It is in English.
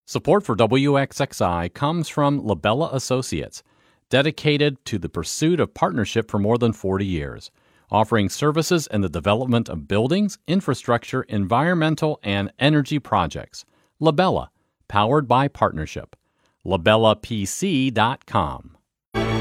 Support for WXXI comes from Labella Associates, dedicated to the pursuit of partnership for more than 40 years, offering services in the development of buildings, infrastructure, environmental, and energy projects. Labella, powered by partnership. LabellaPC.com.